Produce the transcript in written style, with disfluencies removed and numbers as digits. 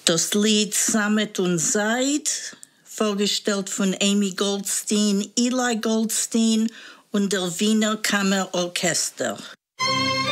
Das Lied Sammet und Seid, vorgestellt von Amy Goldstein, Eli Goldstein und der Wiener Kammerorchester.